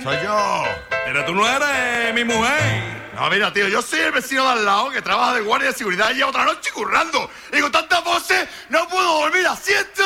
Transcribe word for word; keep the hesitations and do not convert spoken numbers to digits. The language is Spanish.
Soy yo. Pero tú no eres mi mujer. No, mira, tío, yo soy el vecino de al lado que trabaja de guardia de seguridad y lleva otra noche currando. Y con tantas voces no puedo dormir a siesta.